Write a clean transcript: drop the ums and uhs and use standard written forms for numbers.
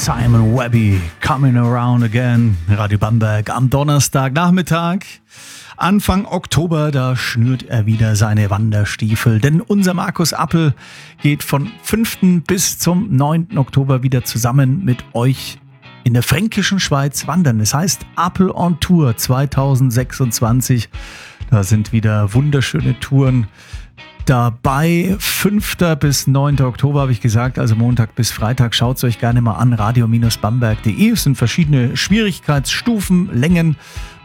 Simon Webby, Coming Around Again, Radio Bamberg am Donnerstagnachmittag. Anfang Oktober, da schnürt er wieder seine Wanderstiefel, denn unser Markus Appel geht von 5. bis zum 9. Oktober wieder zusammen mit euch in der fränkischen Schweiz wandern. Das heißt Appel on Tour 2026. Da sind wieder wunderschöne Touren dabei. 5. bis 9. Oktober habe ich gesagt, also Montag bis Freitag. Schaut es euch gerne mal an, radio-bamberg.de. Es sind verschiedene Schwierigkeitsstufen, Längen